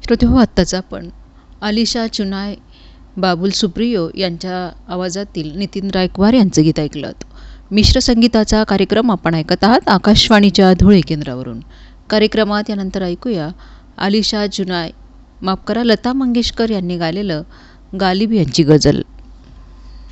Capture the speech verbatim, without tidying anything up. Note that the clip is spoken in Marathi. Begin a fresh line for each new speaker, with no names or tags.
श्रोतेहो, आत्ताच आपण आलिशा चुनाय, बाबुल सुप्रियो यांच्या आवाजातील नितीन रायकवार यांचं गीत ऐकलं. मिश्र संगीताचा कार्यक्रम आपण ऐकत आहात आकाशवाणीच्या धुळे केंद्रावरून. कार्यक्रमात यानंतर ऐकूया आलिशा चुनाय, माफ करा, लता मंगेशकर यांनी गायलेलं गालिब यांची गझल.